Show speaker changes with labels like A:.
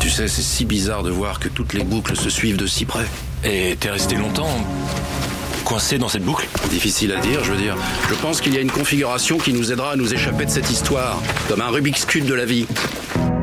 A: Tu sais, c'est si bizarre de voir que toutes les boucles se suivent de si près.
B: Et t'es resté longtemps coincé dans cette boucle?
A: Difficile à dire, je veux dire. Je pense qu'il y a une configuration qui nous aidera à nous échapper de cette histoire, comme un Rubik's Cube de la vie.